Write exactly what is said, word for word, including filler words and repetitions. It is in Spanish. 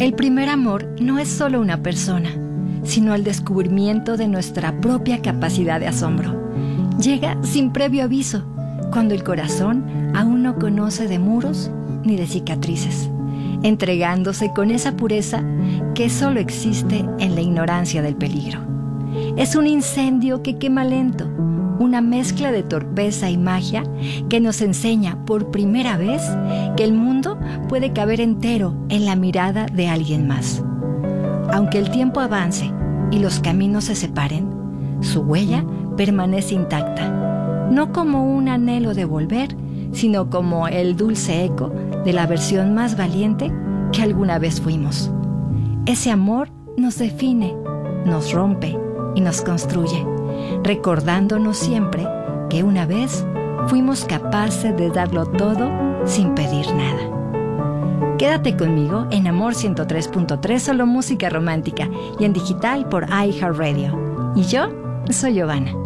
El primer amor no es solo una persona, sino el descubrimiento de nuestra propia capacidad de asombro. Llega sin previo aviso, cuando el corazón aún no conoce de muros ni de cicatrices, entregándose con esa pureza que solo existe en la ignorancia del peligro. Es un incendio que quema lento, una mezcla de torpeza y magia que nos enseña por primera vez que el mundo puede caber entero en la mirada de alguien más. Aunque el tiempo avance y los caminos se separen, su huella permanece intacta, no como un anhelo de volver, sino como el dulce eco de la versión más valiente que alguna vez fuimos. Ese amor nos define, nos rompe y nos construye, recordándonos siempre que una vez fuimos capaces de darlo todo sin pedir nada. Quédate conmigo en Amor ciento tres punto tres, solo música romántica, y en digital por iHeartRadio. Y yo soy Giovanna.